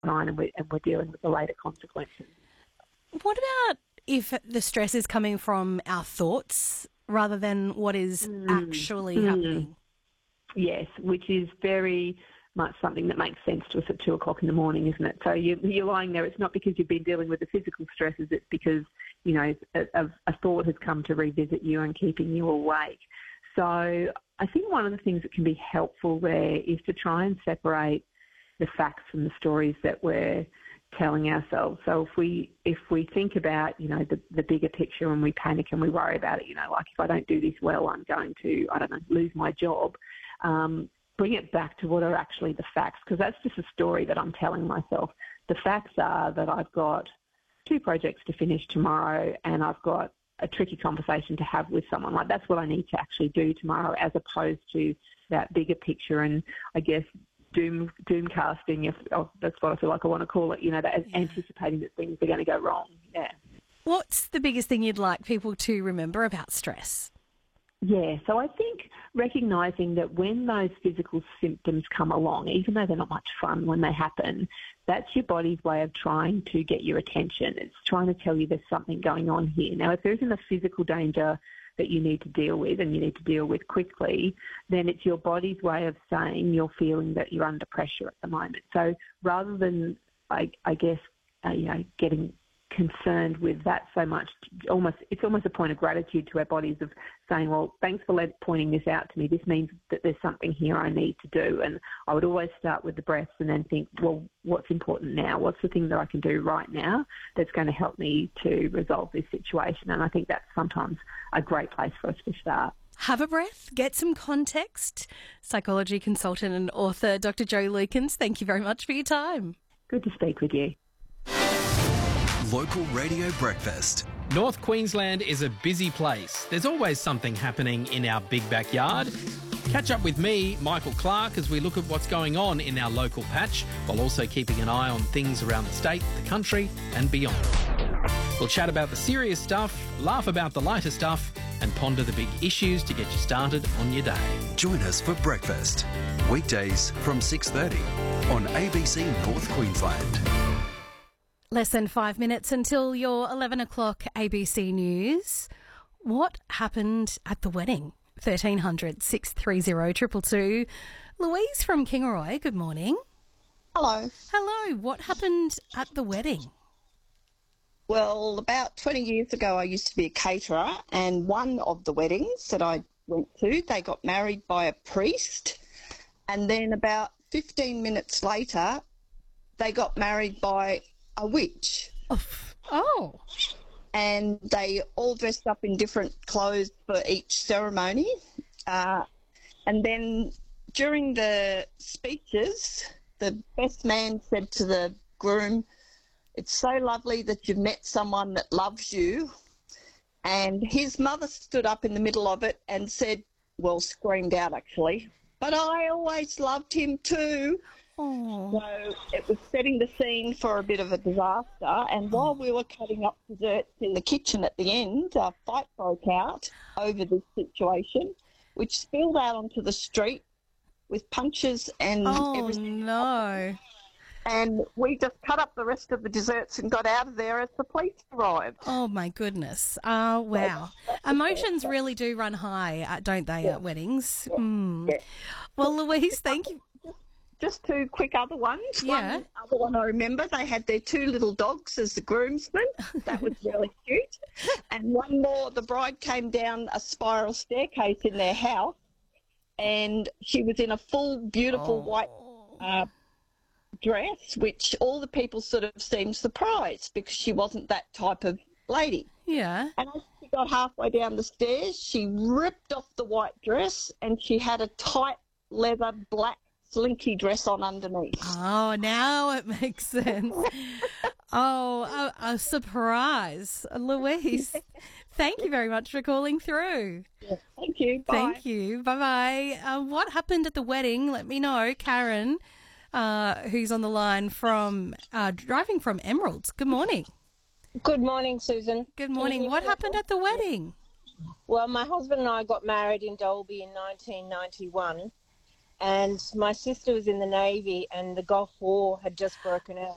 on and we're dealing with the later consequences. What about if the stress is coming from our thoughts rather than what is actually happening? Yes, which is very much something that makes sense to us at 2 o'clock in the morning, isn't it? So you're lying there. It's not because you've been dealing with the physical stresses. It's because, you know, a thought has come to revisit you and keeping you awake. So I think one of the things that can be helpful there is to try and separate the facts from the stories that we're telling ourselves. So if we think about, you know, the bigger picture and we panic and we worry about it, you know, like if I don't do this well, I'm going to, I don't know, lose my job. Bring it back to what are actually the facts, because that's just a story that I'm telling myself. The facts are that I've got 2 projects to finish tomorrow and I've got a tricky conversation to have with someone. Like, that's what I need to actually do tomorrow, as opposed to that bigger picture and, I guess, doom casting, if that's what I feel like I want to call it, you know, that anticipating that things are going to go wrong. Yeah. What's the biggest thing you'd like people to remember about stress? Yeah, so I think recognising that when those physical symptoms come along, even though they're not much fun when they happen, that's your body's way of trying to get your attention. It's trying to tell you there's something going on here. Now, if there isn't a physical danger that you need to deal with and you need to deal with quickly, then it's your body's way of saying you're feeling that you're under pressure at the moment. So rather than, I guess, you know, getting concerned with that so much, it's almost a point of gratitude to our bodies of saying, well, thanks for pointing this out to me. This means that there's something here I need to do. And I would always start with the breaths and then think, well, what's important now? What's the thing that I can do right now that's going to help me to resolve this situation? And I think that's sometimes a great place for us to start. Have a breath, get some context. Psychology consultant and author Dr. Jo Lukens, thank you very much for your time. Good to speak with you. Local Radio Breakfast. North Queensland is a busy place. There's always something happening in our big backyard. Catch up with me, Michael Clark, as we look at what's going on in our local patch, while also keeping an eye on things around the state, the country and beyond. We'll chat about the serious stuff, laugh about the lighter stuff and ponder the big issues to get you started on your day. Join us for breakfast. Weekdays from 6:30 on ABC North Queensland. Less than 5 minutes until your 11 o'clock ABC News. What happened at the wedding? 1300 630 222. Louise from Kingaroy, good morning. Hello. Hello. What happened at the wedding? Well, about 20 years ago, I used to be a caterer, and one of the weddings that I went to, they got married by a priest, and then about 15 minutes later, they got married by a witch. Oh. And they all dressed up in different clothes for each ceremony. And then during the speeches, the best man said to the groom, "It's so lovely that you've met someone that loves you." And his mother stood up in the middle of it and said, well, screamed out actually, "But I always loved him too." Oh. So it was setting the scene for a bit of a disaster, and while we were cutting up desserts in the kitchen at the end, a fight broke out over this situation, which spilled out onto the street with punches and everything. No. And we just cut up the rest of the desserts and got out of there as the police arrived. Oh, my goodness. Wow. Emotions really do run high, don't they, at weddings? Yeah. Yeah. Well, Louise, thank you. Just 2 quick other ones. Yeah. One other one I remember, they had their 2 little dogs as the groomsmen. That was really cute. And one more, the bride came down a spiral staircase in their house, and she was in a full, beautiful white dress, which all the people sort of seemed surprised because she wasn't that type of lady. Yeah. And as she got halfway down the stairs, she ripped off the white dress and she had a tight leather black slinky dress on underneath. Oh, now it makes sense. A surprise. Louise, thank you very much for calling through. Yeah, thank you. Bye. Thank you. Bye-bye. What happened at the wedding? Let me know. Karen, who's on the line from driving from Emeralds. Good morning. Good morning, Susan. Good morning. What happened at the wedding? Well, my husband and I got married in Dalby in 1991, and my sister was in the Navy and the Gulf War had just broken out.